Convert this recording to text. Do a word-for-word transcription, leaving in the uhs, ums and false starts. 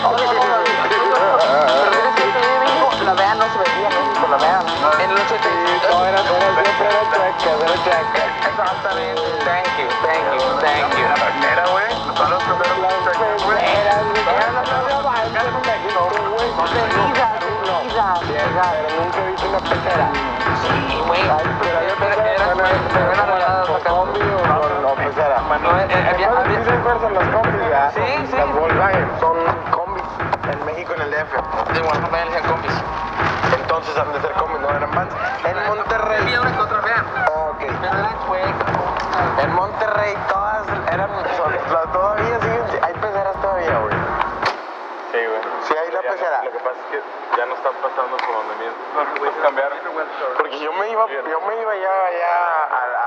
La vean no se vendía en México, la vean. En el ochenta y cinco. No, era, era, siempre era chueca, era chueca. Exactamente. Thank you, thank you, thank you. Era, güey. Son los primeros checas, güey. Eran las cosas en México, güey. Pedidas, pedidas. Pero nunca he visto una pecera. Sí, güey. Ay, pero Era, yo era, era, era rayada con acá. combi o con o pecera. No, eh, eh, había, había. ¿Sí se acuerdan las combis, verdad? Sí, sí. Las Volkswagen son combis en México, en el D F. Igual no me elegían combis. Entonces han de ser combis, no eran vans. En Monterrey. Había una que otra, vean. Ah, ok. Pero eran chuecas. En Monterrey todas eran, son, las todavía siguen, hay peceras todavía, güey. Sí, güey. Sí, hay la Ya no- pecera. Lo que pasa es que ya no están pasando por donde mismo. No, cambiaron. Porque yo me iba, yo me iba ya, ya a,